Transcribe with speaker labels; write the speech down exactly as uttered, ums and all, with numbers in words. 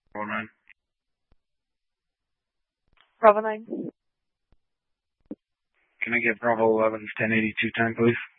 Speaker 1: Bravo nine.
Speaker 2: Bravo nine.
Speaker 1: Can I get Bravo eleven's ten eighty-two time, please?